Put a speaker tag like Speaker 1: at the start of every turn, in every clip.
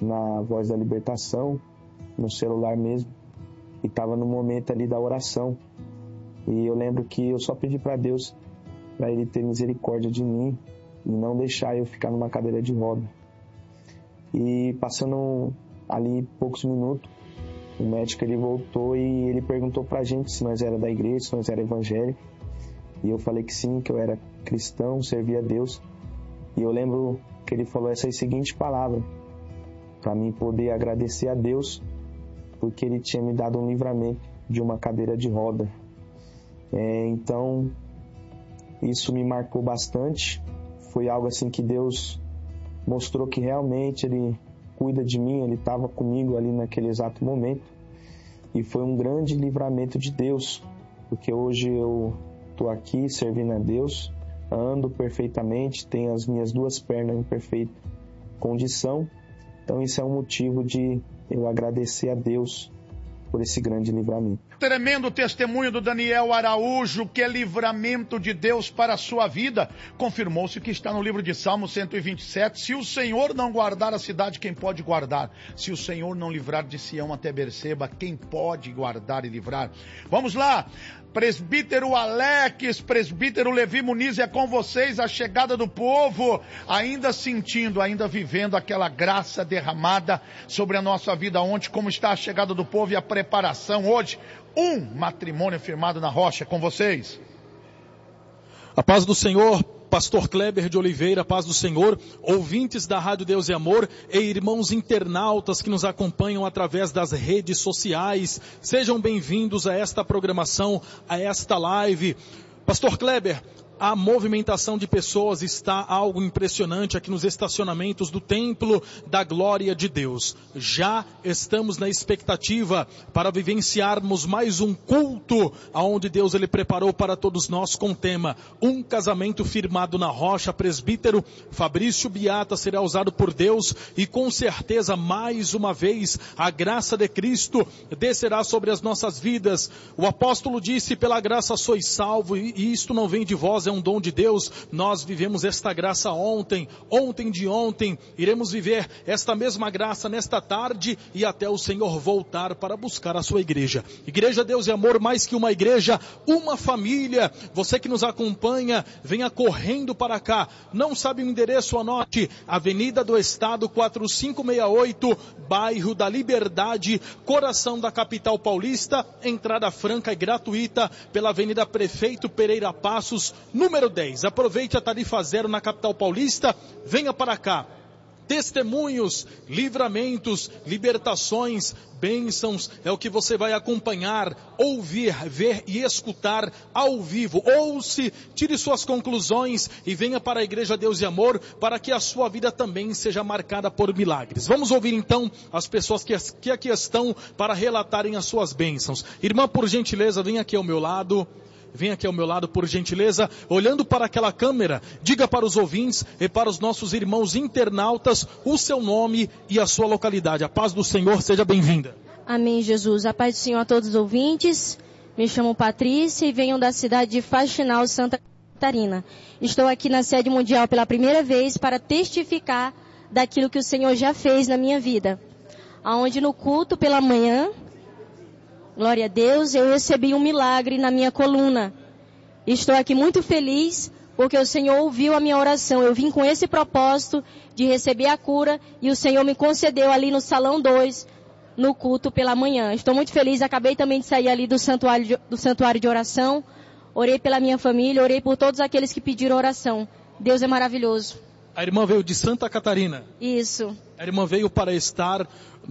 Speaker 1: na Voz da Libertação, no celular mesmo, e estava no momento ali da oração. E eu lembro que eu só pedi para Deus, para Ele ter misericórdia de mim e não deixar eu ficar numa cadeira de roda. E passando ali poucos minutos, o médico ele voltou e ele perguntou pra gente se nós era da igreja, se nós era evangélico. E eu falei que sim, que eu era cristão, servia a Deus. E eu lembro que ele falou essas seguintes palavras, para mim poder agradecer a Deus, porque Ele tinha me dado um livramento de uma cadeira de roda. Então, isso me marcou bastante. Foi algo assim que Deus mostrou que realmente Ele cuida de mim, Ele estava comigo ali naquele exato momento. E foi um grande livramento de Deus, porque hoje eu estou aqui servindo a Deus, ando perfeitamente, tenho as minhas 2 pernas em perfeita condição. Então isso é um motivo de eu agradecer a Deus por esse grande livramento.
Speaker 2: Tremendo testemunho do Daniel Araújo, que é livramento de Deus para a sua vida. Confirmou-se que está no livro de Salmo 127, se o Senhor não guardar a cidade, quem pode guardar? Se o Senhor não livrar de Sião até Berseba, quem pode guardar e livrar? Vamos lá! Presbítero Alex, presbítero Levi Muniz, é com vocês a chegada do povo, ainda sentindo, ainda vivendo aquela graça derramada sobre a nossa vida ontem. Como está a chegada do povo e a preparação hoje? Um matrimônio firmado na rocha, com vocês.
Speaker 3: A paz do Senhor, pastor Kleber de Oliveira, paz do Senhor, ouvintes da Rádio Deus e Amor e irmãos internautas que nos acompanham através das redes sociais, sejam bem-vindos a esta programação, a esta live. Pastor Kleber, a movimentação de pessoas está algo impressionante aqui nos estacionamentos do Templo da Glória de Deus. Já estamos na expectativa para vivenciarmos mais um culto aonde Deus ele preparou para todos nós com o tema Um Casamento Firmado na Rocha. Presbítero Fabrício Biata será usado por Deus e com certeza mais uma vez a graça de Cristo descerá sobre as nossas vidas. O apóstolo disse, pela graça sois salvo, e isto não vem de vós, é um dom de Deus. Nós vivemos esta graça ontem de ontem, iremos viver esta mesma graça nesta tarde e até o Senhor voltar para buscar a sua igreja. Igreja Deus e Amor, mais que uma igreja, uma família. Você que nos acompanha, venha correndo para cá. Não sabe o endereço? Anote: Avenida do Estado 4568, bairro da Liberdade, coração da capital paulista. Entrada franca e gratuita pela Avenida Prefeito Pereira Passos, número 10. Aproveite a tarifa zero na capital paulista, venha para cá. Testemunhos, livramentos, libertações, bênçãos, é o que você vai acompanhar, ouvir, ver e escutar ao vivo. Ouça, tire suas conclusões e venha para a Igreja Deus e Amor, para que a sua vida também seja marcada por milagres. Vamos ouvir então as pessoas que aqui estão para relatarem as suas bênçãos. Irmã, por gentileza, venha aqui ao meu lado. Vem aqui ao meu lado, por gentileza, olhando para aquela câmera, diga para os ouvintes e para os nossos irmãos internautas o seu nome e a sua localidade. A paz do Senhor, seja bem-vinda.
Speaker 4: Amém, Jesus. A paz do Senhor a todos os ouvintes. Me chamo Patrícia e venho da cidade de Faxinal, Santa Catarina. Estou aqui na sede mundial pela primeira vez para testificar daquilo que o Senhor já fez na minha vida. Aonde no culto pela manhã, glória a Deus, eu recebi um milagre na minha coluna. Estou aqui muito feliz porque o Senhor ouviu a minha oração. Eu vim com esse propósito de receber a cura e o Senhor me concedeu ali no Salão 2, no culto pela manhã. Estou muito feliz, acabei também de sair ali do santuário de oração. Orei pela minha família, orei por todos aqueles que pediram oração. Deus é maravilhoso.
Speaker 3: A irmã veio de Santa Catarina.
Speaker 4: Isso.
Speaker 3: A irmã veio para estar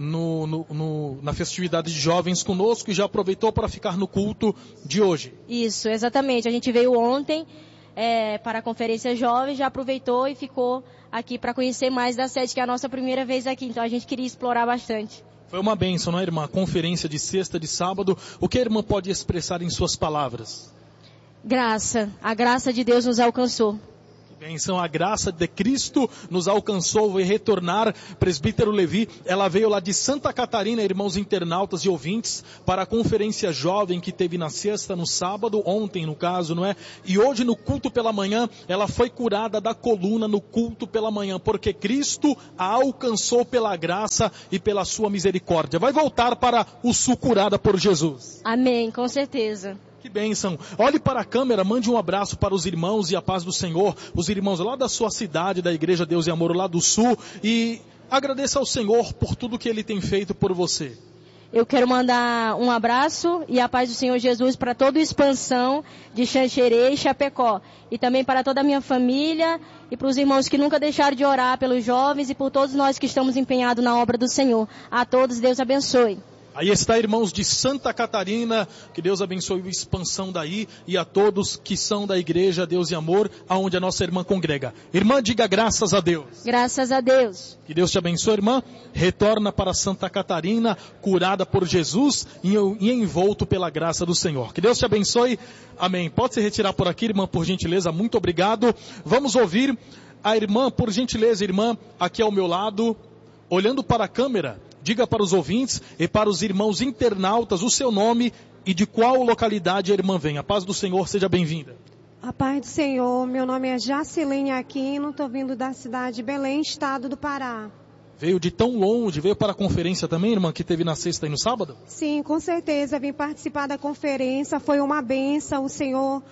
Speaker 3: na festividade de jovens conosco e já aproveitou para ficar no culto de hoje.
Speaker 4: Isso, exatamente. A gente veio ontem para a conferência jovem, já aproveitou e ficou aqui para conhecer mais da sede, que é a nossa primeira vez aqui. Então a gente queria explorar bastante.
Speaker 3: Foi uma bênção, não é, irmã? Conferência de sexta, de sábado. O que a irmã pode expressar em suas palavras?
Speaker 4: Graça. A graça de Deus nos alcançou.
Speaker 3: Bênção, a graça de Cristo nos alcançou e retornar. Presbítero Levi, ela veio lá de Santa Catarina, irmãos internautas e ouvintes, para a conferência jovem que teve na sexta, no sábado, ontem no caso, não é? E hoje no culto pela manhã, ela foi curada da coluna no culto pela manhã, porque Cristo a alcançou pela graça e pela sua misericórdia. Vai voltar para o Sul curada por Jesus.
Speaker 4: Amém, com certeza.
Speaker 3: Que bênção. Olhe para a câmera, mande um abraço para os irmãos e a paz do Senhor, os irmãos lá da sua cidade, da Igreja Deus e Amor lá do Sul, e agradeça ao Senhor por tudo que Ele tem feito por você.
Speaker 4: Eu quero mandar um abraço e a paz do Senhor Jesus para toda a expansão de Xanxerê e Chapecó. E também para toda a minha família e para os irmãos que nunca deixaram de orar pelos jovens e por todos nós que estamos empenhados na obra do Senhor. A todos, Deus abençoe.
Speaker 3: Aí está, irmãos de Santa Catarina, que Deus abençoe a expansão daí e a todos que são da Igreja Deus e Amor, aonde a nossa irmã congrega. Irmã, diga graças a Deus.
Speaker 4: Graças a Deus.
Speaker 3: Que Deus te abençoe, irmã. Retorna para Santa Catarina, curada por Jesus e envolto pela graça do Senhor. Que Deus te abençoe. Amém. Pode se retirar por aqui, irmã, por gentileza. Muito obrigado. Vamos ouvir a irmã, por gentileza, irmã, aqui ao meu lado, olhando para a câmera. Diga para os ouvintes e para os irmãos internautas o seu nome e de qual localidade a irmã vem. A paz do Senhor, seja bem-vinda.
Speaker 5: A paz do Senhor, meu nome é Jacilene Aquino, estou vindo da cidade de Belém, estado do Pará.
Speaker 3: Veio de tão longe, veio para a conferência também, irmã, que teve na sexta e no sábado?
Speaker 5: Sim, com certeza, vim participar da conferência, foi uma bênção, o Senhor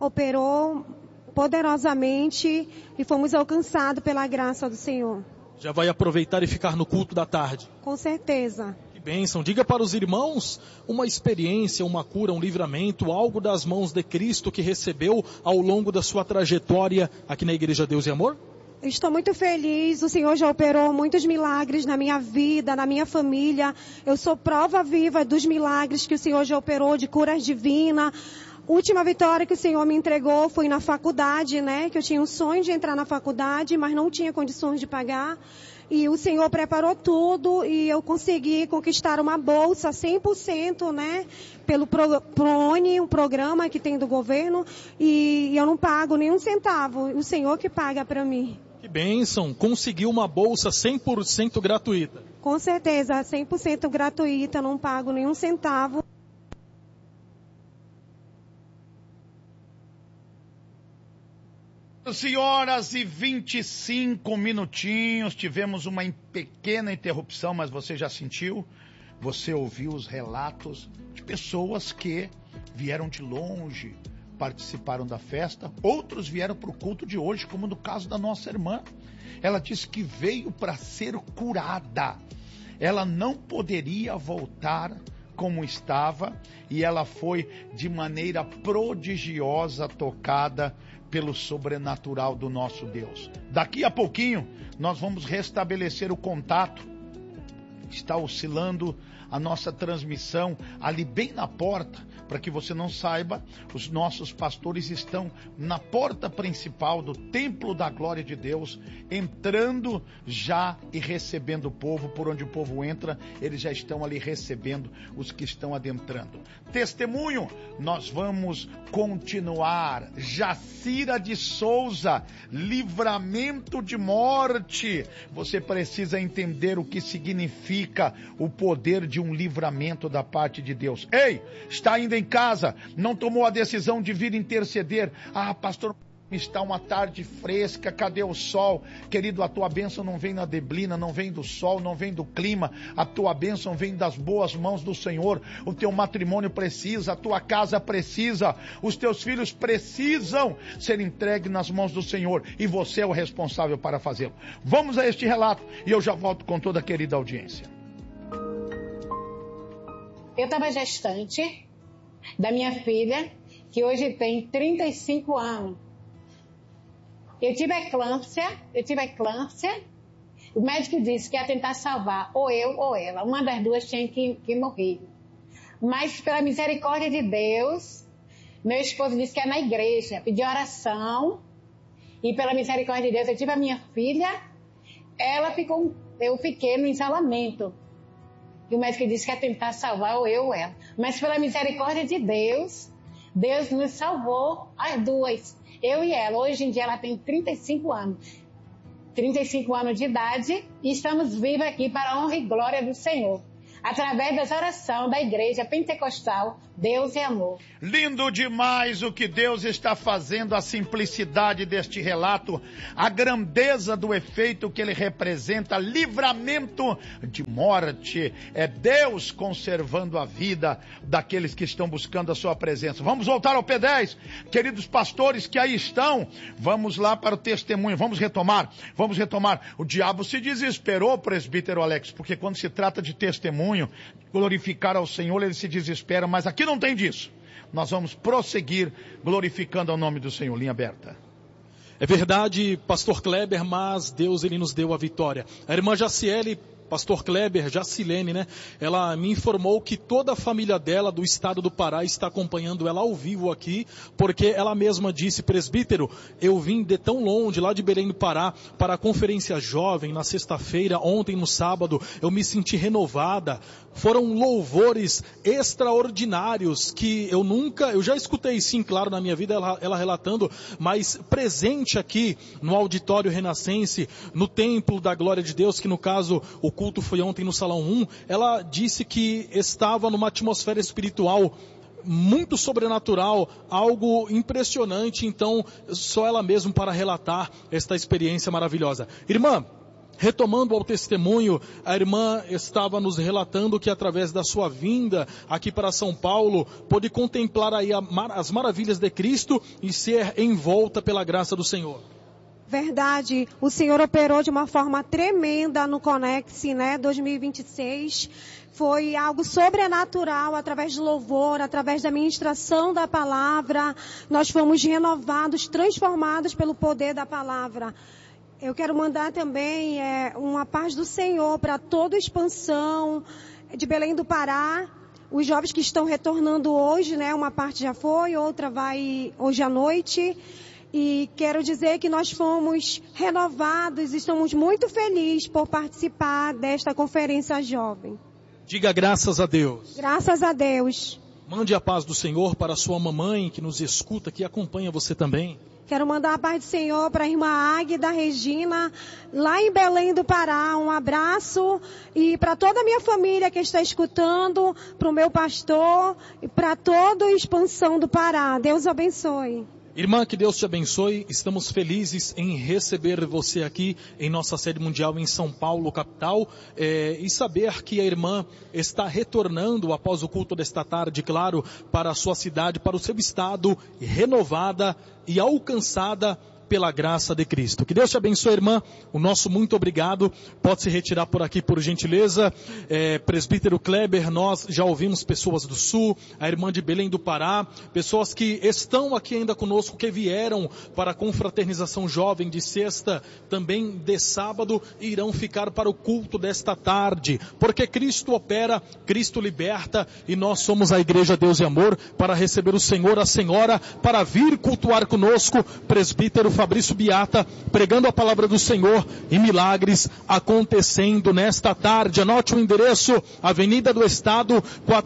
Speaker 5: operou poderosamente e fomos alcançados pela graça do Senhor.
Speaker 3: Já vai aproveitar e ficar no culto da tarde?
Speaker 5: Com certeza.
Speaker 3: Que bênção. Diga para os irmãos uma experiência, uma cura, um livramento, algo das mãos de Cristo que recebeu ao longo da sua trajetória aqui na Igreja Deus e Amor?
Speaker 5: Estou muito feliz, o Senhor já operou muitos milagres na minha vida, na minha família. Eu sou prova viva dos milagres que o Senhor já operou, de curas divinas. Última vitória que o Senhor me entregou foi na faculdade, né? Que eu tinha um sonho de entrar na faculdade, mas não tinha condições de pagar. E o Senhor preparou tudo e eu consegui conquistar uma bolsa 100%, né? Pelo PRONE, um programa que tem do governo. E eu não pago nenhum centavo. O Senhor que paga para mim.
Speaker 3: Que bênção. Conseguiu uma bolsa 100% gratuita.
Speaker 5: Com certeza, 100% gratuita, não pago nenhum centavo.
Speaker 2: Horas e 25 minutinhos, tivemos uma pequena interrupção, mas você já sentiu? Você ouviu os relatos de pessoas que vieram de longe, participaram da festa, outros vieram para o culto de hoje, como no caso da nossa irmã. Ela disse que veio para ser curada, ela não poderia voltar como estava e ela foi de maneira prodigiosa tocada pelo sobrenatural do nosso Deus. Daqui a pouquinho nós vamos restabelecer o contato. Está oscilando a nossa transmissão ali bem na porta, para que você não saiba, os nossos pastores estão na porta principal do Templo da Glória de Deus, entrando já e recebendo o povo. Por onde o povo entra, eles já estão ali recebendo os que estão adentrando. Testemunho, nós vamos continuar. Jacira de Souza, livramento de morte. Você precisa entender o que significa o poder de um livramento da parte de Deus. Ei, está ainda em casa, não tomou a decisão de vir interceder. Ah, pastor, está uma tarde fresca, cadê o sol? Querido, a tua bênção não vem na neblina, não vem do sol, não vem do clima. A tua bênção vem das boas mãos do Senhor. O teu matrimônio precisa, a tua casa precisa, os teus filhos precisam ser entregues nas mãos do Senhor, e você é o responsável para fazê-lo. Vamos a este relato e eu já volto com toda a querida audiência.
Speaker 6: Eu estava gestante da minha filha, que hoje tem 35 anos. Eu tive eclâmpsia. O médico disse que ia tentar salvar ou eu ou ela. Uma das duas tinha que morrer. Mas pela misericórdia de Deus, meu esposo disse que é na igreja, pediu oração. E pela misericórdia de Deus, eu tive a minha filha. Eu fiquei no isolamento. E o médico disse que ia tentar salvar ou eu ou ela. Mas pela misericórdia de Deus, Deus nos salvou as duas. Eu e ela. Hoje em dia ela tem 35 anos. 35 anos de idade e estamos vivos aqui para a honra e glória do Senhor. Através das orações da Igreja Pentecostal, Deus é Amor.
Speaker 2: Lindo demais o que Deus está fazendo, a simplicidade deste relato, a grandeza do efeito que ele representa, livramento de morte, é Deus conservando a vida daqueles que estão buscando a sua presença. Vamos voltar ao P10, queridos pastores que aí estão, vamos lá para o testemunho, vamos retomar. O diabo se desesperou, presbítero Alex, porque quando se trata de testemunho, glorificar ao Senhor, ele se desespera, mas aqui não tem disso. Nós vamos prosseguir glorificando ao nome do Senhor. Linha aberta.
Speaker 3: É verdade, pastor Kleber, mas Deus, ele nos deu a vitória. A irmã Jaciele, pastor Kleber, Jacilene, né? Ela me informou que toda a família dela do estado do Pará está acompanhando ela ao vivo aqui, porque ela mesma disse, presbítero, eu vim de tão longe, lá de Belém do Pará, para a conferência jovem na sexta-feira, ontem no sábado, eu me senti renovada. Foram louvores extraordinários que eu já escutei sim, claro, na minha vida, ela relatando, mas presente aqui no auditório renascense, no templo da glória de Deus, que no caso o culto foi ontem no Salão 1, ela disse que estava numa atmosfera espiritual muito sobrenatural, algo impressionante, então só ela mesma para relatar esta experiência maravilhosa. Irmã, retomando ao testemunho, a irmã estava nos relatando que através da sua vinda aqui para São Paulo, pôde contemplar aí as maravilhas de Cristo e ser envolta pela graça do Senhor.
Speaker 5: Verdade, o Senhor operou de uma forma tremenda no Conex, né, 2026. Foi algo sobrenatural, através do louvor, através da ministração da palavra. Nós fomos renovados, transformados pelo poder da palavra. Eu quero mandar também uma paz do Senhor para toda a expansão de Belém do Pará. Os jovens que estão retornando hoje, né, uma parte já foi, outra vai hoje à noite. E quero dizer que nós fomos renovados e estamos muito felizes por participar desta conferência jovem.
Speaker 3: Diga graças a Deus.
Speaker 5: Graças a Deus.
Speaker 3: Mande a paz do Senhor para a sua mamãe que nos escuta, que acompanha você também.
Speaker 5: Quero mandar a paz do Senhor para a irmã Águida Regina, lá em Belém do Pará. Um abraço. E para toda a minha família que está escutando, para o meu pastor e para toda a expansão do Pará. Deus abençoe.
Speaker 3: Irmã, que Deus te abençoe. Estamos felizes em receber você aqui em nossa sede mundial em São Paulo, capital, e saber que a irmã está retornando após o culto desta tarde, claro, para a sua cidade, para o seu estado, renovada e alcançada pela graça de Cristo. Que Deus te abençoe, irmã. O nosso muito obrigado. Pode se retirar por aqui, por gentileza. Presbítero Kleber, nós já ouvimos pessoas do Sul, a irmã de Belém do Pará, pessoas que estão aqui ainda conosco, que vieram para a confraternização jovem de sexta, também de sábado, e irão ficar para o culto desta tarde. Porque Cristo opera, Cristo liberta, e nós somos a Igreja Deus e Amor para receber o Senhor, a Senhora, para vir cultuar conosco, presbítero Fabrício Biata, pregando a palavra do Senhor e milagres acontecendo nesta tarde. Anote o endereço, Avenida do Estado,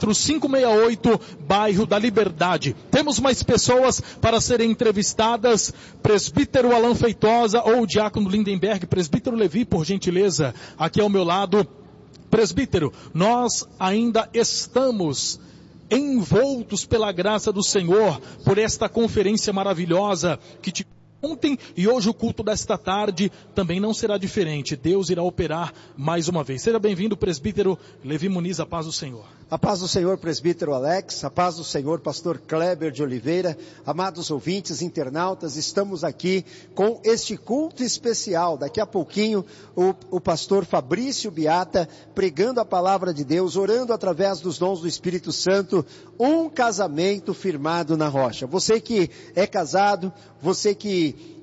Speaker 3: 4568, bairro da Liberdade. Temos mais pessoas para serem entrevistadas, presbítero Alan Feitosa ou o diácono Lindenberg, presbítero Levi, por gentileza, aqui ao meu lado. Presbítero, nós ainda estamos envoltos pela graça do Senhor, por esta conferência maravilhosa que te ontem e hoje o culto desta tarde também não será diferente. Deus irá operar mais uma vez. Seja bem-vindo, presbítero Levi Muniz, a paz do Senhor.
Speaker 7: A paz do Senhor, presbítero Alex, a paz do Senhor, pastor Kleber de Oliveira, amados ouvintes, internautas, estamos aqui com este culto especial. Daqui a pouquinho, o pastor Fabrício Biata, pregando a palavra de Deus, orando através dos dons do Espírito Santo, um casamento firmado na rocha. Você que é casado, você que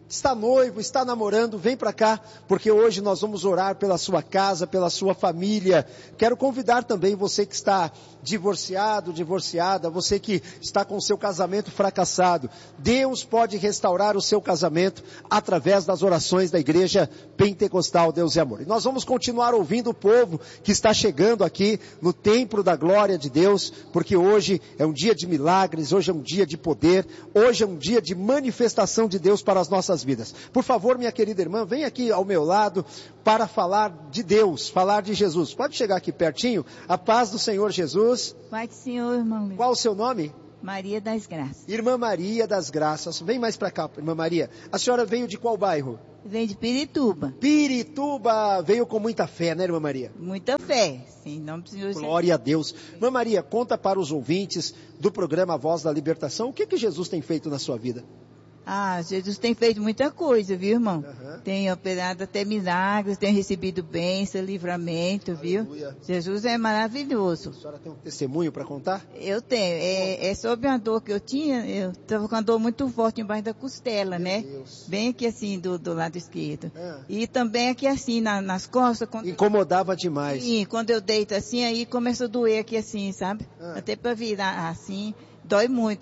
Speaker 7: está noivo, está namorando, vem para cá, porque hoje nós vamos orar pela sua casa, pela sua família. Quero convidar também você que está divorciado, divorciada, você que está com o seu casamento fracassado. Deus pode restaurar o seu casamento através das orações da Igreja Pentecostal Deus e Amor. E nós vamos continuar ouvindo o povo que está chegando aqui no Templo da Glória de Deus, porque hoje é um dia de milagres, hoje é um dia de poder, hoje é um dia de manifestação de Deus para as nossas vidas. Por favor, minha querida irmã, vem aqui ao meu lado para falar de Deus, falar de Jesus. Pode chegar aqui pertinho? A paz do Senhor Jesus.
Speaker 8: Pai do Senhor, irmão.
Speaker 7: Qual o seu nome?
Speaker 8: Maria das Graças.
Speaker 7: Irmã Maria das Graças. Vem mais para cá, irmã Maria. A senhora veio de qual bairro?
Speaker 8: Vem de Pirituba.
Speaker 7: Pirituba. Veio com muita fé, né, irmã Maria?
Speaker 8: Muita fé. Sim, não precisa.
Speaker 7: Glória a Deus. Irmã Maria, conta para os ouvintes do programa Voz da Libertação, o que Jesus tem feito na sua vida?
Speaker 8: Ah, Jesus tem feito muita coisa, viu, irmão? Tem operado até milagres, tem recebido bênção, livramento, viu? Jesus é maravilhoso.
Speaker 7: A senhora tem um testemunho para contar?
Speaker 8: Eu tenho. É sobre uma dor que eu tinha. Eu estava com uma dor muito forte embaixo da costela, né?
Speaker 7: Deus.
Speaker 8: Bem aqui assim, do lado esquerdo. E também aqui assim, nas costas.
Speaker 7: Incomodava demais.
Speaker 8: Sim, quando eu deito assim, aí começa a doer aqui assim, sabe? Até para virar assim. Dói muito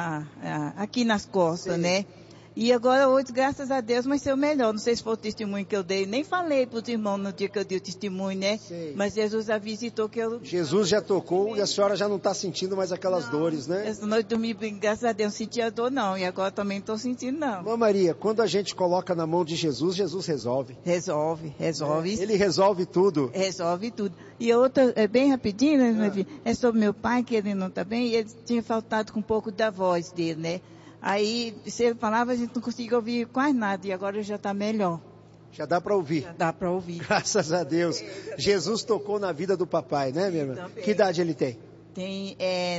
Speaker 8: aqui nas costas, né? E agora hoje, graças a Deus, vai ser o melhor. Não sei se foi o testemunho que eu dei. Nem falei para os irmãos no dia que eu dei o testemunho, né?
Speaker 7: Sei.
Speaker 8: Mas Jesus a visitou que eu...
Speaker 7: Jesus já tocou e a senhora já não está sentindo mais aquelas dores, né?
Speaker 8: Essa noite dormi bem, graças a Deus, não senti a dor não. E agora também não estou sentindo não.
Speaker 7: Irmã Maria, quando a gente coloca na mão de Jesus, Jesus resolve.
Speaker 8: Resolve.
Speaker 7: Ele resolve tudo.
Speaker 8: Resolve tudo. E outra, é bem rapidinho, né, minha filha? É sobre meu pai, que ele não está bem, e ele tinha faltado com um pouco da voz dele, né? Aí, se ele falava, a gente não conseguia ouvir quase nada, e agora já está melhor.
Speaker 7: Já dá para ouvir.
Speaker 8: Já dá para ouvir.
Speaker 7: Graças a Deus. Jesus tocou na vida do papai, né, minha irmã?
Speaker 8: Também.
Speaker 7: Que idade ele tem?
Speaker 8: Tem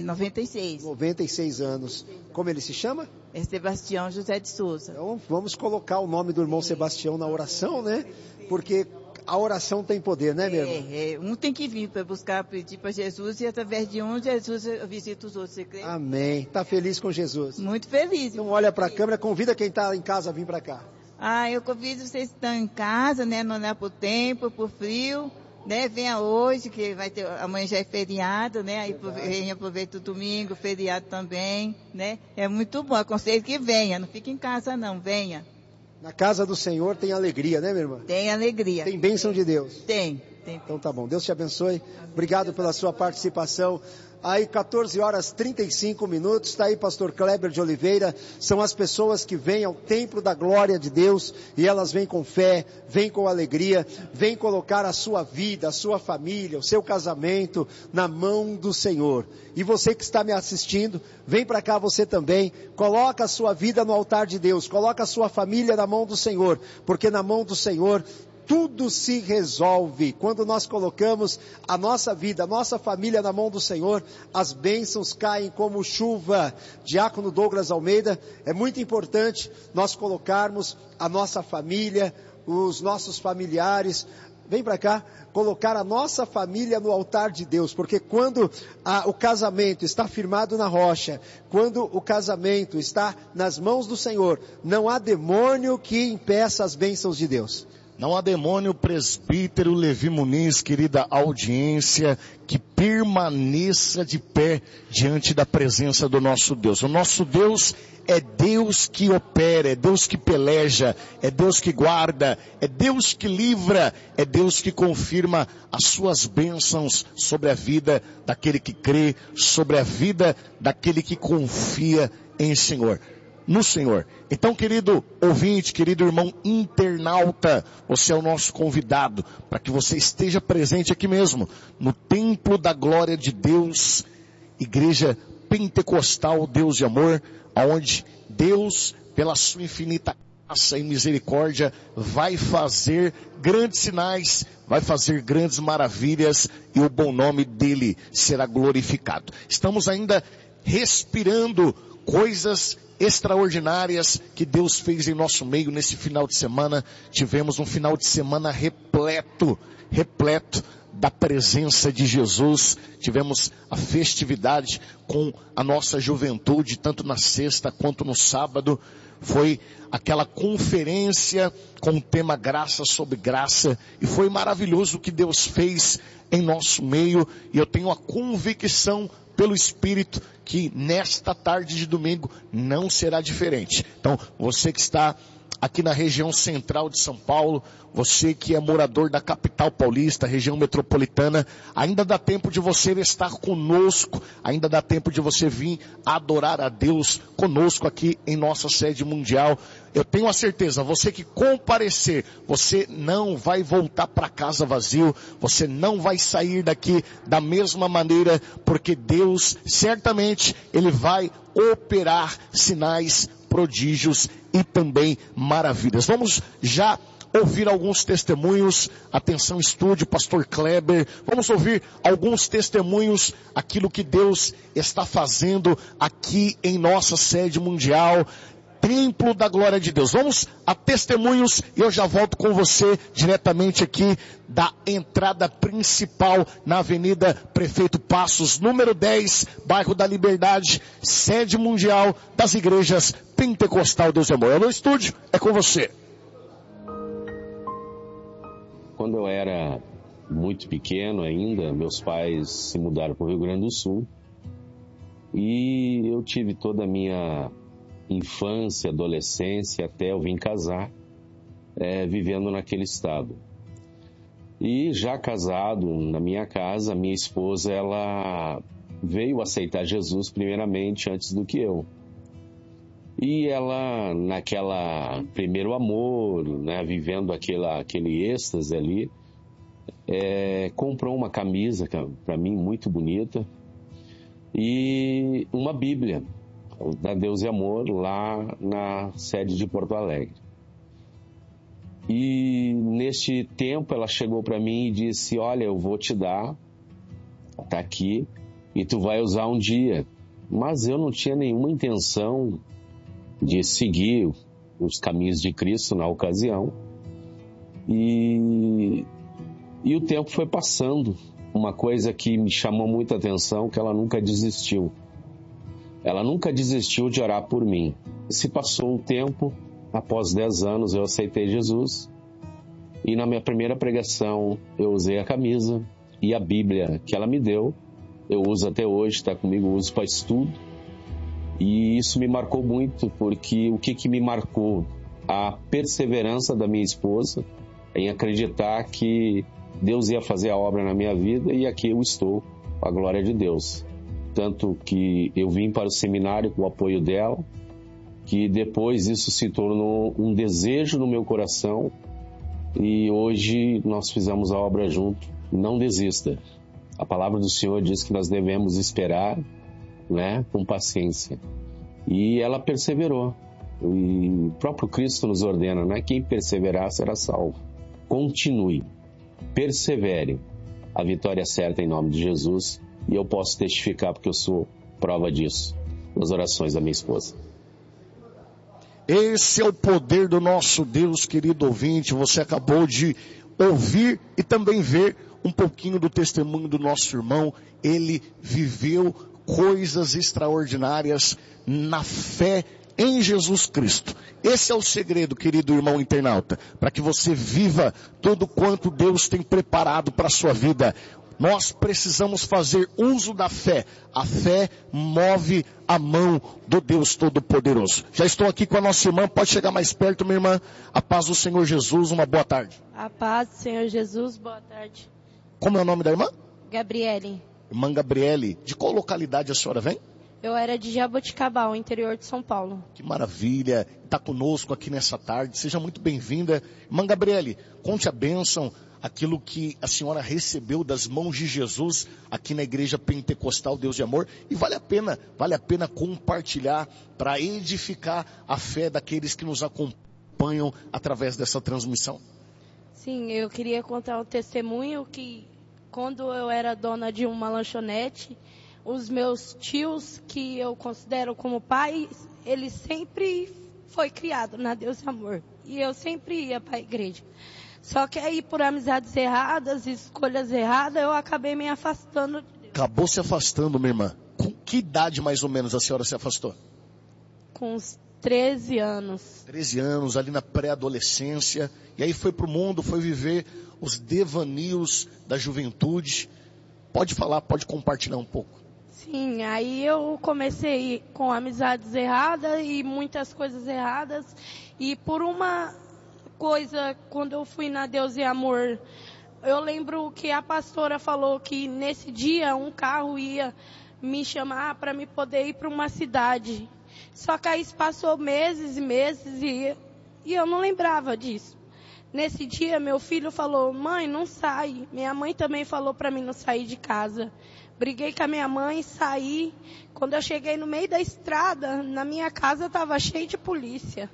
Speaker 8: 96.
Speaker 7: 96 anos. Como ele se chama?
Speaker 8: É Sebastião José de Souza.
Speaker 7: Então, vamos colocar o nome do irmão Sebastião na oração, né? Porque a oração tem poder, né, minha irmã?
Speaker 8: Um tem que vir para buscar, pedir para Jesus, e através de um, Jesus visita os outros. Você crê?
Speaker 7: Amém. Tá feliz com Jesus?
Speaker 8: Muito feliz.
Speaker 7: Então olha para a câmera, convida quem está em casa a vir para cá.
Speaker 8: Eu convido vocês que estão em casa, né? Não é por tempo, por frio, né? Venha hoje, que vai ter, amanhã já é feriado, né? Aí venha, aproveita o domingo, feriado também, né? É muito bom, aconselho que venha, não fique em casa não, venha.
Speaker 7: Na casa do Senhor tem alegria, né, minha irmã?
Speaker 8: Tem alegria.
Speaker 7: Tem bênção de Deus.
Speaker 8: Tem.
Speaker 7: Então tá bom, Deus te abençoe. Obrigado pela sua participação. Aí 14 horas 35 minutos, está aí pastor Kleber de Oliveira, são as pessoas que vêm ao templo da glória de Deus, e elas vêm com fé, vêm com alegria, vêm colocar a sua vida, a sua família, o seu casamento na mão do Senhor. E você que está me assistindo, vem para cá você também, coloca a sua vida no altar de Deus, coloca a sua família na mão do Senhor, porque na mão do Senhor tudo se resolve. Quando nós colocamos a nossa vida, a nossa família na mão do Senhor, as bênçãos caem como chuva. Diácono Douglas Almeida, é muito importante nós colocarmos a nossa família, os nossos familiares, vem para cá, colocar a nossa família no altar de Deus, porque quando o casamento está firmado na rocha, quando o casamento está nas mãos do Senhor, não há demônio que impeça as bênçãos de Deus.
Speaker 9: Não há demônio, presbítero Levi Muniz, querida audiência, que permaneça de pé diante da presença do nosso Deus. O nosso Deus é Deus que opera, é Deus que peleja, é Deus que guarda, é Deus que livra, é Deus que confirma as suas bênçãos sobre a vida daquele que crê, sobre a vida daquele que confia em Senhor. No Senhor. Então, querido ouvinte, querido irmão internauta, você é o nosso convidado para que você esteja presente aqui mesmo, no Templo da Glória de Deus, Igreja Pentecostal Deus de Amor, onde Deus, pela sua infinita graça e misericórdia, vai fazer grandes sinais, vai fazer grandes maravilhas, e o bom nome dele será glorificado. Estamos ainda respirando coisas extraordinárias que Deus fez em nosso meio nesse final de semana. Tivemos um final de semana repleto da presença de Jesus. Tivemos a festividade com a nossa juventude, tanto na sexta quanto no sábado. Foi aquela conferência com o tema Graça sobre Graça, e foi maravilhoso o que Deus fez em nosso meio, e eu tenho a convicção pelo Espírito que nesta tarde de domingo não será diferente. Então, você que está aqui na região central de São Paulo, você que é morador da capital paulista, região metropolitana, ainda dá tempo de você estar conosco, ainda dá tempo de você vir adorar a Deus conosco aqui em nossa sede mundial. Eu tenho a certeza, você que comparecer, você não vai voltar para casa vazio, você não vai sair daqui da mesma maneira, porque Deus, certamente, Ele vai operar sinais, prodígios e também maravilhas. Vamos já ouvir alguns testemunhos. Atenção estúdio, pastor Kleber. Vamos ouvir alguns testemunhos, aquilo que Deus está fazendo aqui em nossa sede mundial, Templo da Glória de Deus. Vamos a testemunhos e eu já volto com você diretamente aqui da entrada principal na Avenida Prefeito Passos, número 10, bairro da Liberdade, sede mundial das igrejas Pentecostal Deus e Amor. No estúdio, é com você.
Speaker 10: Quando eu era muito pequeno ainda, meus pais se mudaram para o Rio Grande do Sul e eu tive toda a minha infância, adolescência, até eu vim casar, vivendo naquele estado. E já casado na minha casa, minha esposa, ela veio aceitar Jesus primeiramente antes do que eu. E ela, naquela primeiro amor, né, vivendo aquele êxtase ali, comprou uma camisa para mim muito bonita e uma Bíblia da Deus e Amor lá na sede de Porto Alegre. E neste tempo ela chegou para mim e disse: olha, eu vou te dar, tá aqui, e tu vai usar um dia. Mas eu não tinha nenhuma intenção de seguir os caminhos de Cristo na ocasião. E o tempo foi passando. Uma coisa que me chamou muita atenção, que ela nunca desistiu. Ela nunca desistiu de orar por mim. Se passou um tempo, após 10 anos eu aceitei Jesus. E na minha primeira pregação eu usei a camisa e a Bíblia que ela me deu. Eu uso até hoje, está comigo, eu uso para estudo. E isso me marcou muito, porque o que me marcou? A perseverança da minha esposa em acreditar que Deus ia fazer a obra na minha vida, e aqui eu estou, com a glória de Deus. Tanto que eu vim para o seminário com o apoio dela, que depois isso se tornou um desejo no meu coração, e hoje nós fizemos a obra junto. Não desista. A palavra do Senhor diz que nós devemos esperar, né, com paciência. E ela perseverou. E o próprio Cristo nos ordena, né? Quem perseverar será salvo. Continue, persevere. A vitória é certa em nome de Jesus. E eu posso testificar porque eu sou prova disso nas orações da minha esposa.
Speaker 9: Esse é o poder do nosso Deus, querido ouvinte. Você acabou de ouvir e também ver um pouquinho do testemunho do nosso irmão. Ele viveu coisas extraordinárias na fé em Jesus Cristo. Esse é o segredo, querido irmão internauta, para que você viva tudo quanto Deus tem preparado para a sua vida. Nós precisamos fazer uso da fé. A fé move a mão do Deus Todo-Poderoso. Já estou aqui com a nossa irmã. Pode chegar mais perto, minha irmã. A paz do Senhor Jesus. Uma boa tarde.
Speaker 11: A paz do Senhor Jesus. Boa tarde.
Speaker 9: Como é o nome da irmã?
Speaker 11: Gabriele.
Speaker 9: Irmã Gabriele. De qual localidade a senhora vem?
Speaker 11: Eu era de Jaboticabal, interior de São Paulo.
Speaker 9: Que maravilha. Está conosco aqui nessa tarde. Seja muito bem-vinda. Irmã Gabriele, conte a bênção, aquilo que a senhora recebeu das mãos de Jesus aqui na Igreja Pentecostal Deus de Amor, e vale a pena compartilhar para edificar a fé daqueles que nos acompanham através dessa transmissão.
Speaker 11: Sim, eu queria contar um testemunho que quando eu era dona de uma lanchonete, os meus tios, que eu considero como pais, eles sempre foi criado na Deus e Amor, e eu sempre ia para a igreja. Só que aí, por amizades erradas, escolhas erradas, eu acabei me afastando.
Speaker 9: Acabou se afastando, minha irmã. Com que idade mais ou menos a senhora se afastou?
Speaker 11: Com uns 13 anos.
Speaker 9: 13 anos, ali na pré-adolescência. E aí foi pro mundo, foi viver os devanios da juventude. Pode falar, pode compartilhar um pouco.
Speaker 11: Sim, aí eu comecei com amizades erradas e muitas coisas erradas. E por uma coisa, quando eu fui na Deus e Amor, eu lembro que a pastora falou que nesse dia um carro ia me chamar para me poder ir para uma cidade. Só que aí passou meses e meses e eu não lembrava disso. Nesse dia meu filho falou: mãe, não sai. Minha mãe também falou para mim não sair de casa. Briguei com a minha mãe, saí. Quando eu cheguei no meio da estrada, na minha casa estava cheio de polícia.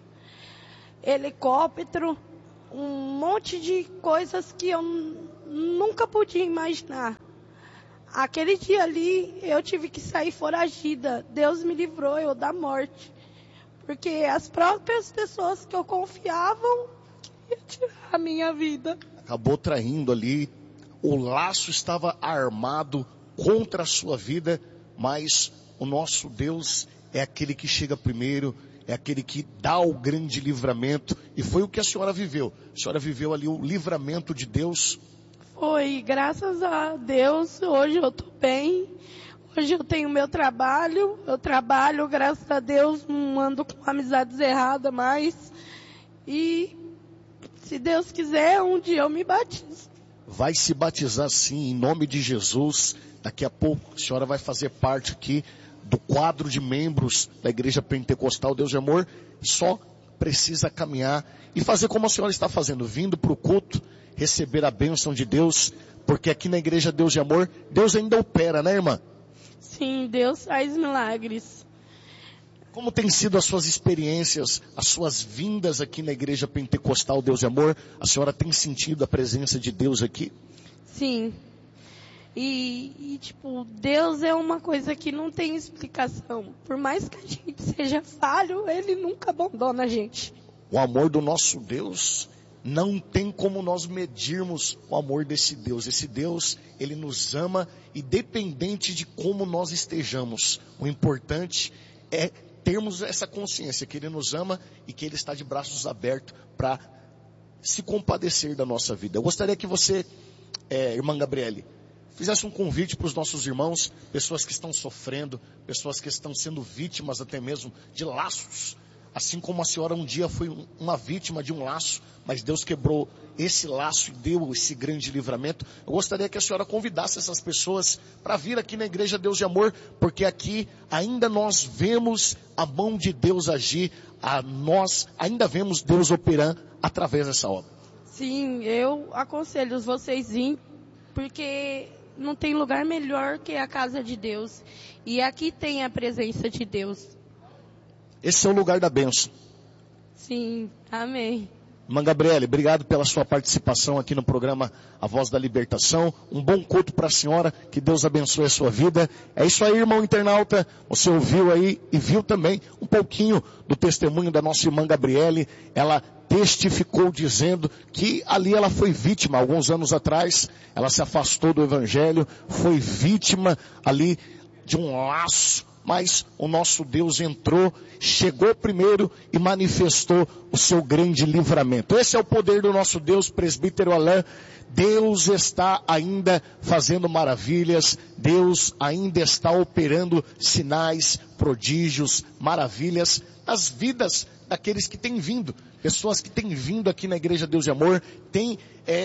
Speaker 11: Helicóptero, um monte de coisas que eu nunca podia imaginar. Aquele dia ali, eu tive que sair foragida. Deus me livrou eu da morte. Porque as próprias pessoas que eu confiava queriam tirar a minha vida.
Speaker 9: Acabou traindo ali. O laço estava armado contra a sua vida, mas o nosso Deus é aquele que chega primeiro, é aquele que dá o grande livramento, e foi o que a senhora viveu. A senhora viveu ali o livramento de Deus.
Speaker 11: Foi, graças a Deus, hoje eu estou bem, hoje eu tenho meu trabalho, eu trabalho, graças a Deus, não ando com amizades erradas mais, e se Deus quiser, um dia eu me batizo.
Speaker 9: Vai se batizar sim, em nome de Jesus. Daqui a pouco a senhora vai fazer parte aqui do quadro de membros da Igreja Pentecostal Deus de Amor. Só precisa caminhar e fazer como a senhora está fazendo, vindo para o culto, receber a bênção de Deus, porque aqui na Igreja Deus de Amor, Deus ainda opera, né, irmã?
Speaker 11: Sim, Deus faz milagres.
Speaker 9: Como tem sido as suas experiências, as suas vindas aqui na Igreja Pentecostal Deus de Amor? A senhora tem sentido a presença de Deus aqui?
Speaker 11: Sim. E tipo, Deus é uma coisa que não tem explicação. Por mais que a gente seja falho, Ele nunca abandona a gente.
Speaker 9: O amor do nosso Deus, não tem como nós medirmos o amor desse Deus. Esse Deus, Ele nos ama, independente de como nós estejamos. O importante é termos essa consciência que Ele nos ama e que Ele está de braços abertos para se compadecer da nossa vida. Eu gostaria que você, irmã Gabriele, fizesse um convite para os nossos irmãos, pessoas que estão sofrendo, pessoas que estão sendo vítimas até mesmo de laços. Assim como a senhora um dia foi uma vítima de um laço, mas Deus quebrou esse laço e deu esse grande livramento. Eu gostaria que a senhora convidasse essas pessoas para vir aqui na Igreja Deus de Amor, porque aqui ainda nós vemos a mão de Deus agir, nós ainda vemos Deus operando através dessa obra.
Speaker 11: Sim, eu aconselho vocês virem, porque não tem lugar melhor que a casa de Deus. E aqui tem a presença de Deus.
Speaker 9: Esse é o lugar da bênção.
Speaker 11: Sim, amém.
Speaker 9: Irmã Gabriele, obrigado pela sua participação aqui no programa A Voz da Libertação. Um bom culto para a senhora, que Deus abençoe a sua vida. É isso aí, irmão internauta. Você ouviu aí e viu também um pouquinho do testemunho da nossa irmã Gabriele. Ela testificou dizendo que ali ela foi vítima, alguns anos atrás. Ela se afastou do Evangelho, foi vítima ali de um laço. Mas o nosso Deus entrou, chegou primeiro e manifestou o seu grande livramento. Esse é o poder do nosso Deus, presbítero Alain. Deus está ainda fazendo maravilhas. Deus ainda está operando sinais, prodígios, maravilhas nas vidas daqueles que têm vindo. Pessoas que têm vindo aqui na Igreja Deus de Amor, têm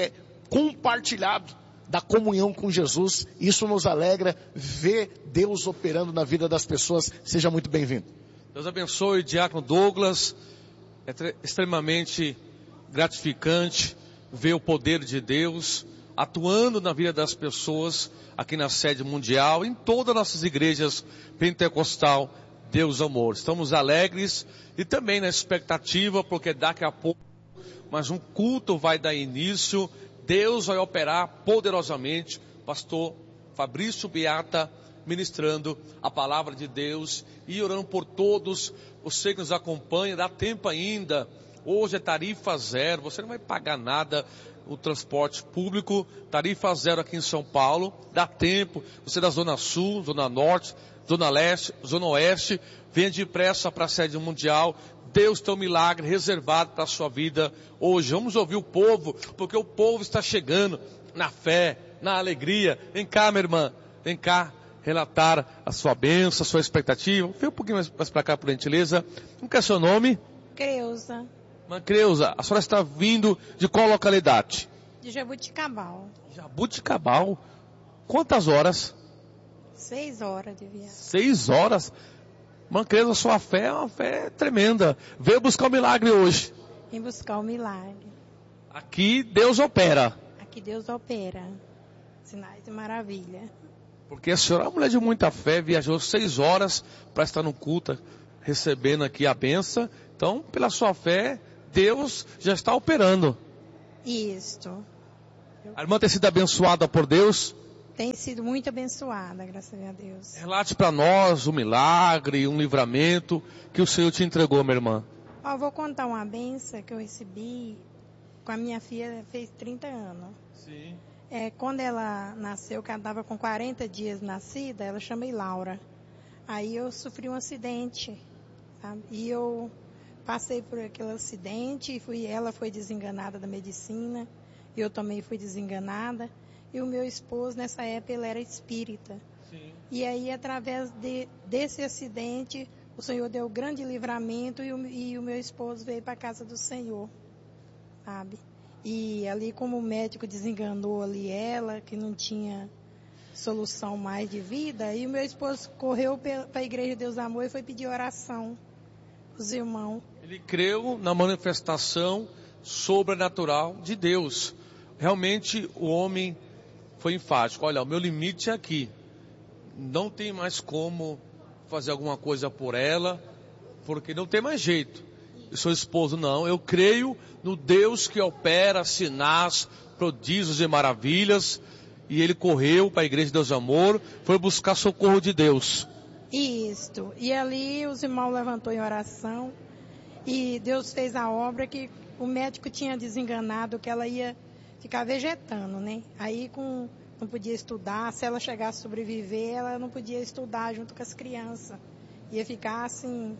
Speaker 9: compartilhado da comunhão com Jesus. Isso nos alegra, ver Deus operando na vida das pessoas. Seja muito bem-vindo.
Speaker 12: Deus abençoe o diácono Douglas. É extremamente gratificante ver o poder de Deus atuando na vida das pessoas aqui na sede mundial, em todas as nossas igrejas pentecostal Deus Amor. Estamos alegres e também na expectativa, porque daqui a pouco mais um culto vai dar início. Deus vai operar poderosamente. Pastor Fabrício Beata ministrando a palavra de Deus e orando por todos. Você que nos acompanha, dá tempo ainda. Hoje é tarifa zero, você não vai pagar nada. o transporte público, tarifa zero aqui em São Paulo, dá tempo, você da Zona Sul, Zona Norte, Zona Leste, Zona Oeste, venha depressa para a sede mundial. Deus tem um milagre reservado para a sua vida hoje. Vamos ouvir o povo, porque o povo está chegando na fé, na alegria. Vem cá, minha irmã, vem cá relatar a sua bênção, a sua expectativa. Vem um pouquinho mais para cá, por gentileza. Como que é seu nome?
Speaker 11: Creuza.
Speaker 12: Irmã Creuza, a senhora está vindo de qual localidade?
Speaker 11: De Jabuticabal.
Speaker 12: Jabuticabal. Quantas horas?
Speaker 11: 6 horas de viagem.
Speaker 12: 6 horas? Irmã Creuza, sua fé é uma fé tremenda. Veio buscar o milagre hoje.
Speaker 11: Vim buscar o milagre.
Speaker 12: Aqui Deus opera.
Speaker 11: Aqui Deus opera. Sinais de maravilha.
Speaker 12: Porque a senhora é uma mulher de muita fé, viajou 6 horas para estar no culto, recebendo aqui a bênção. Então, pela sua fé, Deus já está operando.
Speaker 11: Isto.
Speaker 12: A irmã tem sido abençoada por Deus?
Speaker 11: Tem sido muito abençoada, graças a Deus.
Speaker 12: Relate para nós um milagre, um livramento que o Senhor te entregou, minha irmã.
Speaker 11: Eu vou contar uma benção que eu recebi com a minha filha, fez 30 anos.
Speaker 12: Sim.
Speaker 11: Quando ela nasceu, que ela estava com 40 dias nascida, ela chamei Laura. Aí eu sofri um acidente, sabe? E eu passei por aquele acidente, ela foi desenganada da medicina, eu também fui desenganada. E o meu esposo, nessa época, ele era espírita. Sim. E aí, através desse acidente, o Senhor deu grande livramento e o meu esposo veio para a casa do Senhor, sabe? E ali, como o médico desenganou ali ela, que não tinha solução mais de vida, e o meu esposo correu para a Igreja Deus Amor e foi pedir oração os irmãos.
Speaker 12: Ele creu na manifestação sobrenatural de Deus. Realmente, o homem foi enfático. Olha, o meu limite é aqui. Não tem mais como fazer alguma coisa por ela, porque não tem mais jeito. E seu esposo, não. Eu creio no Deus que opera sinais, prodígios e maravilhas. E ele correu para a Igreja de Deus Amor, foi buscar socorro de Deus.
Speaker 11: Isto. E ali os irmãos levantou em oração. E Deus fez a obra que o médico tinha desenganado, que ela ia ficar vegetando, né? Aí não podia estudar, se ela chegasse a sobreviver, ela não podia estudar junto com as crianças. Ia ficar assim,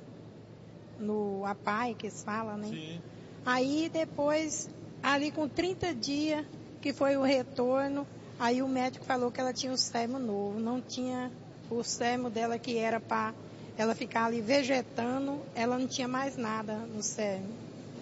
Speaker 11: no apai, que se fala, né? Sim. Aí depois, ali com 30 dias, que foi o retorno, aí o médico falou que ela tinha um sêmen novo, não tinha o sêmen dela que era para ela ficar ali vegetando, ela não tinha mais nada no sêmen.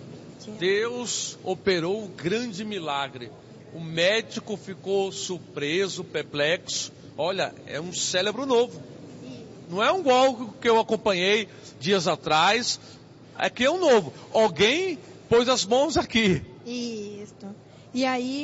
Speaker 12: Deus operou um grande milagre. O médico ficou surpreso, perplexo. Olha, é um cérebro novo. Não é um igual que eu acompanhei dias atrás. Aqui é um novo. Alguém pôs as mãos aqui.
Speaker 11: Isso. E aí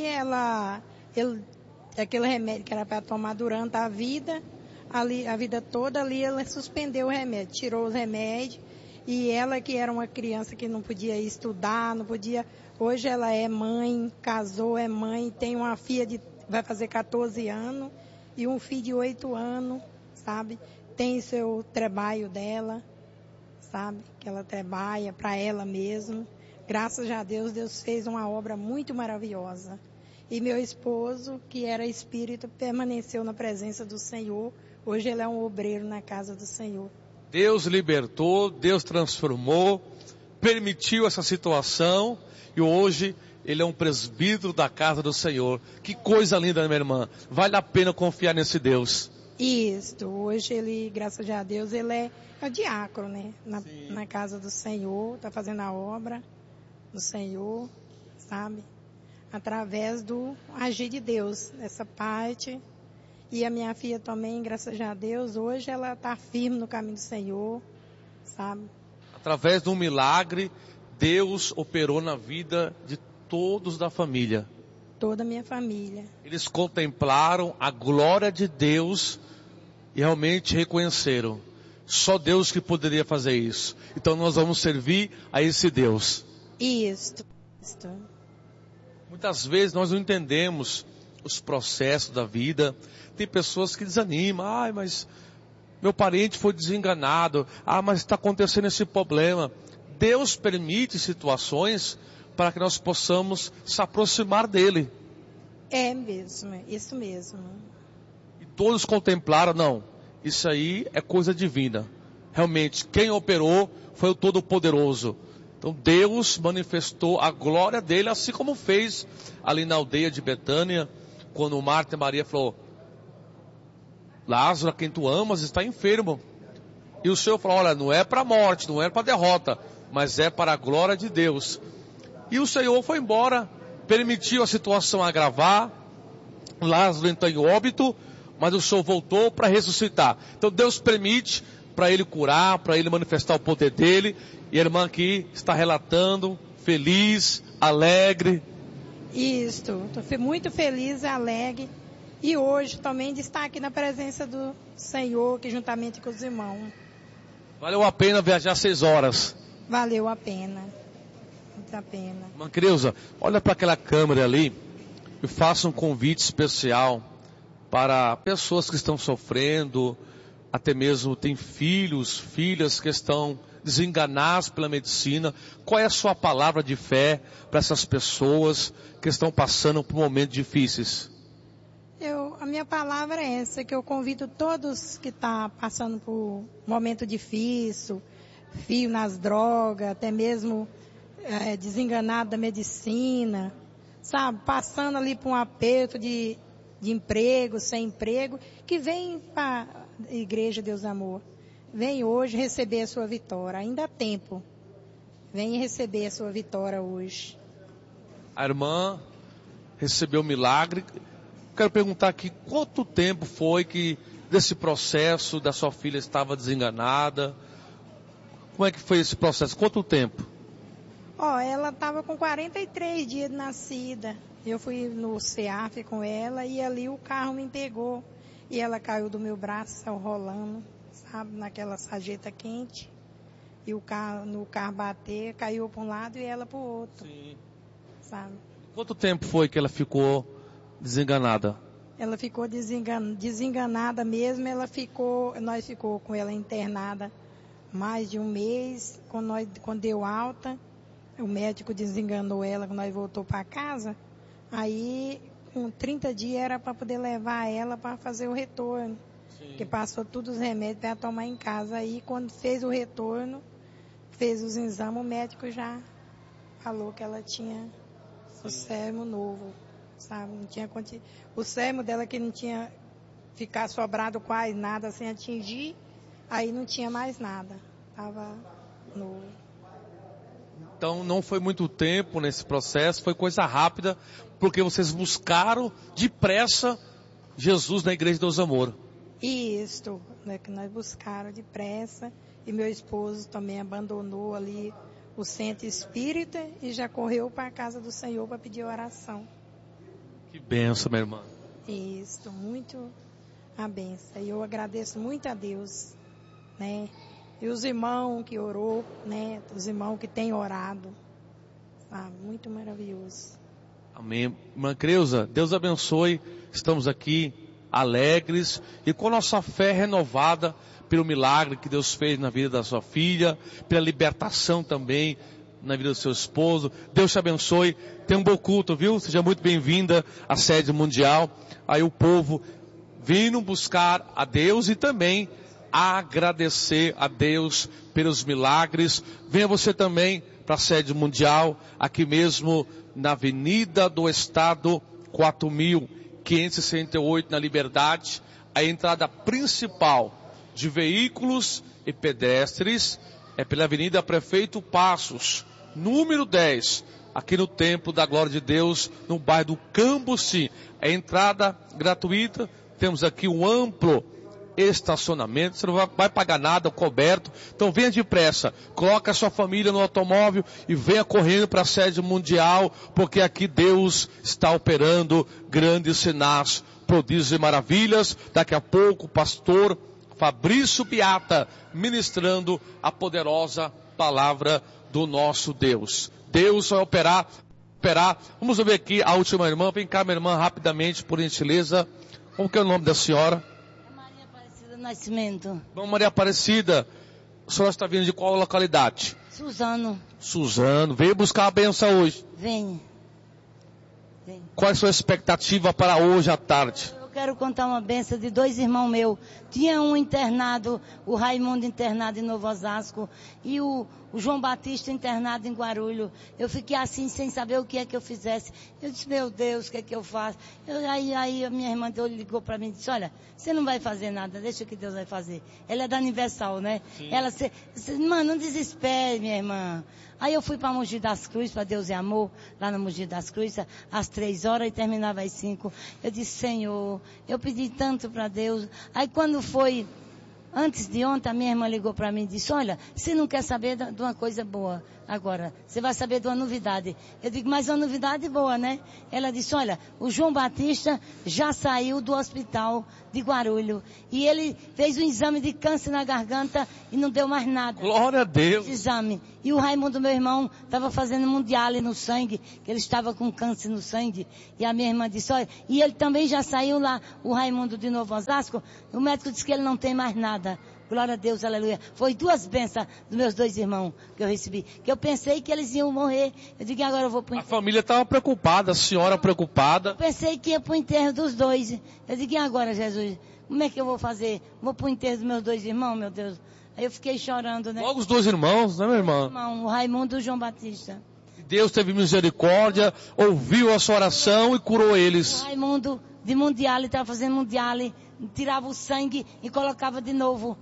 Speaker 11: aquele remédio que era para tomar durante a vida toda ali, ela suspendeu o remédio, tirou os remédios. E ela, que era uma criança que não podia estudar, não podia... Hoje ela é mãe, casou, é mãe, tem uma filha vai fazer 14 anos e um filho de 8 anos, sabe? Tem seu trabalho dela, sabe? Que ela trabalha para ela mesma. Graças a Deus, Deus fez uma obra muito maravilhosa. E meu esposo, que era espírita, permaneceu na presença do Senhor. Hoje ele é um obreiro na casa do Senhor.
Speaker 12: Deus libertou, Deus transformou, permitiu essa situação e hoje ele é um presbítero da casa do Senhor. Que coisa linda, minha irmã. Vale a pena confiar nesse Deus.
Speaker 11: Isso. Hoje ele, graças a Deus, ele é diácono, né? Na casa do Senhor, está fazendo a obra do Senhor, sabe? Através do agir de Deus, essa parte. E a minha filha também, graças a Deus, hoje ela está firme no caminho do Senhor, sabe?
Speaker 12: Através de um milagre, Deus operou na vida de todos da família.
Speaker 11: Toda a minha família.
Speaker 12: Eles contemplaram a glória de Deus e realmente reconheceram. Só Deus que poderia fazer isso. Então nós vamos servir a esse Deus.
Speaker 11: Isto.
Speaker 12: Muitas vezes nós não entendemos os processos da vida. Tem pessoas que desanimam. Mas meu parente foi desenganado. Mas está acontecendo esse problema. Deus permite situações para que nós possamos se aproximar dele.
Speaker 11: É mesmo, isso mesmo.
Speaker 12: E todos contemplaram, não, isso aí é coisa divina. Realmente, quem operou foi o Todo-Poderoso. Então Deus manifestou a glória dele, assim como fez ali na aldeia de Betânia, quando Marta e Maria falou: Lázaro, a quem tu amas, está enfermo. E o Senhor falou: olha, não é para a morte, não é para a derrota, mas é para a glória de Deus. E o Senhor foi embora, permitiu a situação agravar. Lázaro entrou em óbito, mas o Senhor voltou para ressuscitar. Então Deus permite para ele curar, para ele manifestar o poder dele. E a irmã aqui está relatando, feliz, alegre.
Speaker 11: Isto, estou muito feliz e alegre. E hoje também de estar aqui na presença do Senhor, que juntamente com os irmãos.
Speaker 12: Valeu a pena viajar 6 horas.
Speaker 11: Valeu a pena. Muito a pena.
Speaker 12: Irmã Creuza, olha para aquela câmera ali e faça um convite especial para pessoas que estão sofrendo, até mesmo tem filhos, filhas que estão desenganados pela medicina. Qual é a sua palavra de fé para essas pessoas que estão passando por momentos difíceis?
Speaker 11: A minha palavra é essa, que eu convido todos que estão passando por um momento difícil, fio nas drogas, até mesmo desenganado da medicina, sabe, passando ali por um aperto de emprego, sem emprego, que vem para a Igreja Deus Amor. Vem hoje receber a sua vitória, ainda há tempo. Vem receber a sua vitória hoje.
Speaker 12: A irmã recebeu o milagre. Quero perguntar aqui, quanto tempo foi que desse processo da sua filha estava desenganada? Como é que foi esse processo? Quanto tempo?
Speaker 11: Ela estava com 43 dias de nascida. Eu fui no CEAF com ela e ali o carro me pegou. E ela caiu do meu braço, saiu rolando, sabe, naquela sarjeta quente. E o carro bateu, caiu para um lado e ela para o outro.
Speaker 12: Sim.
Speaker 11: Sabe?
Speaker 12: Quanto tempo foi que ela ficou desenganada?
Speaker 11: Ela ficou desenganada mesmo, nós ficou com ela internada mais de um mês. Quando deu alta, o médico desenganou ela, quando nós voltou para casa. Aí, com 30 dias era para poder levar ela para fazer o retorno. Sim. Porque passou todos os remédios para tomar em casa. Aí, quando fez o retorno, fez os exames, o médico já falou que ela tinha o cérebro novo, sabe? Não tinha o cérebro dela que não tinha ficar sobrado quase nada sem atingir, aí não tinha mais nada, estava novo.
Speaker 12: Então não foi muito tempo nesse processo, foi coisa rápida, porque vocês buscaram depressa Jesus na Igreja de Deus Amor.
Speaker 11: Isso, né, que nós buscaram depressa, e meu esposo também abandonou ali o centro espírita e já correu para a casa do Senhor para pedir oração.
Speaker 12: Que bênção, minha irmã.
Speaker 11: Isso, muito a bênção. E eu agradeço muito a Deus, né? E os irmãos que orou, né? Os irmãos que têm orado, sabe? Muito maravilhoso.
Speaker 12: Amém. Irmã Creuza, Deus abençoe. Estamos aqui alegres e com nossa fé renovada pelo milagre que Deus fez na vida da sua filha, pela libertação também na vida do seu esposo. Deus te abençoe. Tenha um bom culto, viu? Seja muito bem-vinda à sede mundial. Aí o povo vindo buscar a Deus e também agradecer a Deus pelos milagres. Venha você também para a sede mundial, aqui mesmo na Avenida do Estado 4.568, na Liberdade, a entrada principal de veículos e pedestres é pela Avenida Prefeito Passos, número 10, aqui no Templo da Glória de Deus, no bairro do Cambuci. É entrada gratuita, temos aqui um amplo estacionamento, você não vai pagar nada, coberto. Então venha depressa, coloque a sua família no automóvel e venha correndo para a sede mundial, porque aqui Deus está operando grandes sinais, prodígios e maravilhas. Daqui a pouco o pastor Fabrício Beata ministrando a poderosa palavra do nosso Deus. Deus vai operar. Vamos ver aqui a última irmã. Vem cá, minha irmã, rapidamente, por gentileza. Como que é o nome da senhora?
Speaker 13: Maria Aparecida Nascimento.
Speaker 12: Bom, Maria Aparecida, A senhora está vindo de qual localidade?
Speaker 13: Suzano.
Speaker 12: Suzano. Veio buscar a benção hoje?
Speaker 13: Vem.
Speaker 12: Qual é a sua expectativa para hoje à tarde?
Speaker 13: Eu quero contar uma benção de 2 irmãos meus. Tinha um internado, o Raimundo internado em Novo Osasco e o João Batista internado em Guarulhos. Eu fiquei assim, sem saber o que é que eu fizesse. Eu disse, meu Deus, o que é que eu faço? Aí a minha irmã ligou para mim e disse, olha, você não vai fazer nada, deixa que Deus vai fazer. Ela é da Universal, né? Sim. Ela, mano, não desespere, minha irmã. Aí eu fui para Mogi das Cruzes, para Deus e Amor, lá no Mogi das Cruzes, às 3 horas e terminava às 5. Eu disse, Senhor, eu pedi tanto para Deus. Aí quando foi, antes de ontem, a minha irmã ligou para mim e disse, olha, você não quer saber de uma coisa boa agora, você vai saber de uma novidade. Eu digo, mas uma novidade boa, né? Ela disse, olha, o João Batista já saiu do hospital de Guarulhos e ele fez um exame de câncer na garganta e não deu mais nada.
Speaker 12: Glória a Deus!
Speaker 13: Exame. E o Raimundo, meu irmão, estava fazendo mundial no sangue, que ele estava com câncer no sangue. E a minha irmã disse, olha, e ele também já saiu lá, o Raimundo de Novo Osasco, o médico disse que ele não tem mais nada. Glória a Deus, aleluia. Foi 2 bênçãos dos meus 2 irmãos que eu recebi. Que eu pensei que eles iam morrer. Eu digo, agora eu vou pro enterro.
Speaker 12: A família estava preocupada, a senhora preocupada.
Speaker 13: Eu pensei que ia pro enterro dos 2. Eu digo, e agora, Jesus? Como é que eu vou fazer? Vou pro enterro dos meus 2 irmãos, meu Deus. Aí eu fiquei chorando, né?
Speaker 12: Logo os 2 irmãos, né, minha irmã?
Speaker 13: Irmão, o Raimundo e o João Batista.
Speaker 12: Deus teve misericórdia, ouviu a sua oração e curou eles.
Speaker 13: O Raimundo de mundial, estava fazendo mundial, tirava o sangue e colocava de novo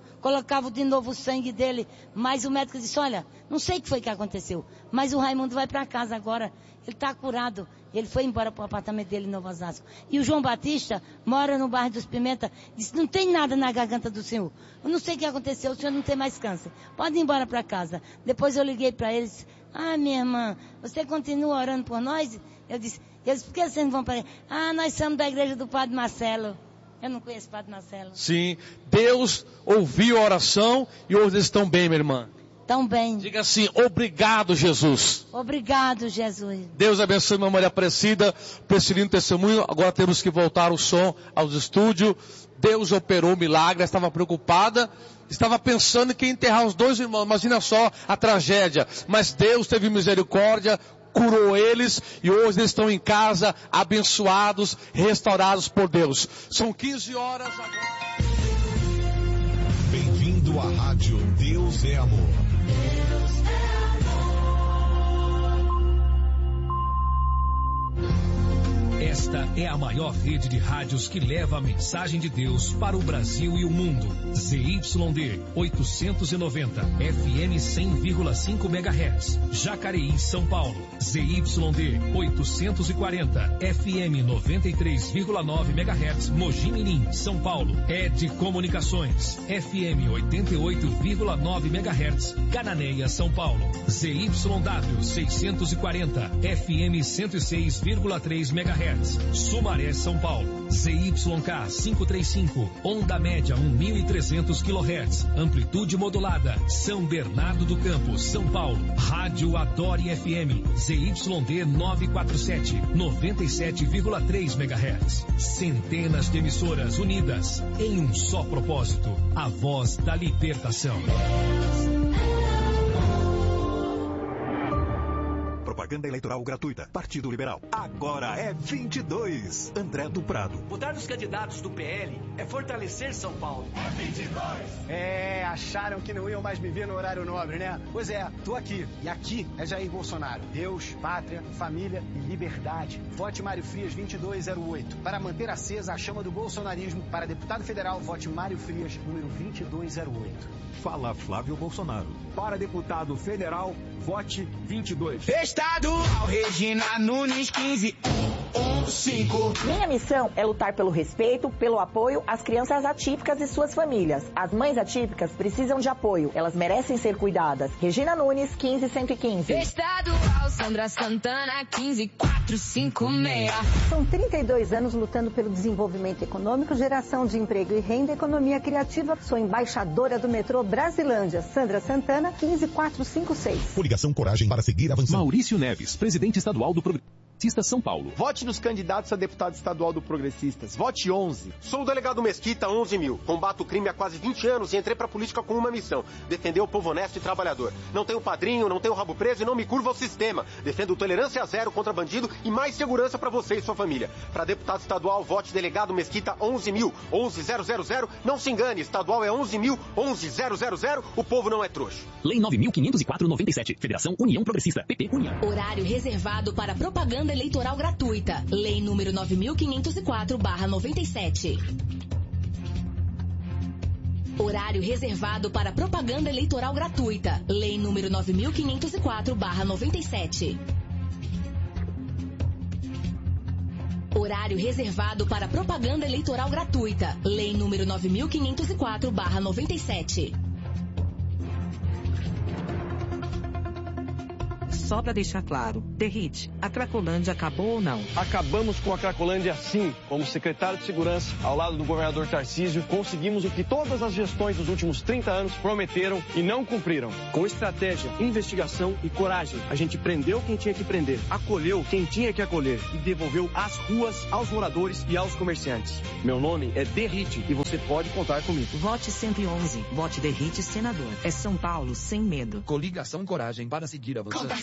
Speaker 13: o sangue dele. Mas o médico disse, olha, não sei o que foi que aconteceu, mas o Raimundo vai para casa agora, ele está curado. Ele foi embora para o apartamento dele em Novo Osasco. E o João Batista mora no bairro dos Pimenta, disse, não tem nada na garganta do senhor. Eu não sei o que aconteceu, o senhor não tem mais câncer. Pode ir embora para casa. Depois eu liguei para eles, minha irmã, você continua orando por nós? Eu disse, por que vocês não vão para ele? Nós somos da igreja do Padre Marcelo. Eu não conheço o Padre Marcelo.
Speaker 12: Sim, Deus ouviu a oração e hoje eles estão bem, minha irmã.
Speaker 13: Estão bem.
Speaker 12: Diga assim, obrigado, Jesus.
Speaker 13: Obrigado, Jesus.
Speaker 12: Deus abençoe, minha Maria Aparecida, por esse lindo testemunho. Agora temos que voltar o som aos estúdios. Deus operou o milagre, ela estava preocupada, estava pensando em quem enterrar os 2 irmãos. Imagina só a tragédia. Mas Deus teve misericórdia, curou eles e hoje eles estão em casa, abençoados, restaurados por Deus. São 15 horas agora.
Speaker 14: Bem-vindo à Rádio Deus é Amor.
Speaker 15: Esta é a maior rede de rádios que leva a mensagem de Deus para o Brasil e o mundo. ZYD 890, FM 100,5 MHz, Jacareí, São Paulo. ZYD 840, FM 93,9 MHz, Mogi Mirim, São Paulo. ED Comunicações, FM 88,9 MHz, Cananéia, São Paulo. ZYW 640, FM 106,3 MHz. Sumaré, São Paulo. ZYK 535, onda média 1.300 kHz, amplitude modulada. São Bernardo do Campo, São Paulo. Rádio Adore FM, ZYD 947, 97,3 MHz. Centenas de emissoras unidas em um só propósito, a voz da libertação.
Speaker 14: Propaganda eleitoral gratuita. Partido Liberal. Agora é 22. André do Prado.
Speaker 16: Votar nos candidatos do PL é fortalecer São Paulo. É 22.
Speaker 17: Acharam que não iam mais me ver no horário nobre, né? Pois é, tô aqui. E aqui é Jair Bolsonaro. Deus, pátria, família e liberdade. Vote Mário Frias 2208. Para manter acesa a chama do bolsonarismo, para deputado federal, vote Mário Frias, número 2208.
Speaker 14: Fala Flávio Bolsonaro.
Speaker 18: Para deputado federal, vote 22.
Speaker 19: Estadual Regina Nunes 1515.
Speaker 20: Minha missão é lutar pelo respeito, pelo apoio às crianças atípicas e suas famílias. As mães atípicas precisam de apoio. Elas merecem ser cuidadas. Regina Nunes 15115.
Speaker 19: Estadual Sandra Santana 15456.
Speaker 21: São 32 anos lutando pelo desenvolvimento econômico, geração de emprego e renda, economia criativa. Sou embaixadora do metrô Brasilândia. Sandra Santana 15456.
Speaker 14: Coligação Coragem para seguir avançando.
Speaker 22: Maurício Neves, presidente estadual do programa.
Speaker 1: São Paulo.
Speaker 22: Vote nos candidatos a deputado estadual do Progressistas. Vote 11.
Speaker 23: Sou o delegado Mesquita, 11.000. Combato o crime há quase 20 anos e entrei pra política com uma missão: defender o povo honesto e trabalhador. Não tenho padrinho, não tenho rabo preso e não me curvo ao sistema. Defendo tolerância zero contra bandido e mais segurança pra você e sua família. Pra deputado estadual, vote delegado Mesquita, 11.000. 11.000. Não se engane, estadual é 11.000. 11.000. O povo não é trouxa.
Speaker 1: Lei 9.504/97. Federação União Progressista. PP União.
Speaker 24: Horário reservado para propaganda eleitoral gratuita. Lei número 9.504/97. Horário reservado para propaganda eleitoral gratuita. Lei número 9.504/97. Horário reservado para propaganda eleitoral gratuita. Lei número 9.504/97.
Speaker 25: Só para deixar claro, Derrite, a Cracolândia acabou ou não?
Speaker 26: Acabamos com a Cracolândia sim. Como secretário de Segurança, ao lado do governador Tarcísio, conseguimos o que todas as gestões dos últimos 30 anos prometeram e não cumpriram. Com estratégia, investigação e coragem, a gente prendeu quem tinha que prender, acolheu quem tinha que acolher e devolveu as ruas aos moradores e aos comerciantes. Meu nome é Derrite e você pode contar comigo.
Speaker 25: Vote 111. Vote Derrite, senador. É São Paulo sem medo.
Speaker 1: Coligação Coragem para seguir avançando.